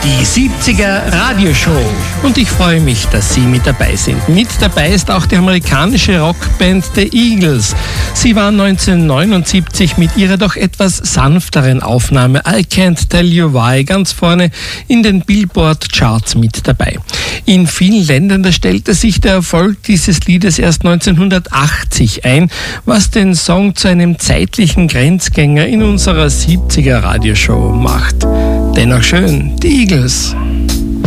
Die 70er Radioshow. Und ich freue mich, dass Sie mit dabei sind. Mit dabei ist auch die amerikanische Rockband The Eagles. Sie waren 1979 mit ihrer doch etwas sanfteren Aufnahme I Can't Tell You Why ganz vorne in den Billboard-Charts mit dabei. In vielen Ländern da stellte sich der Erfolg dieses Liedes erst 1980 ein, was den Song zu einem zeitlichen Grenzgänger in unserer 70er Radioshow macht. Dennoch schön, die Eagles.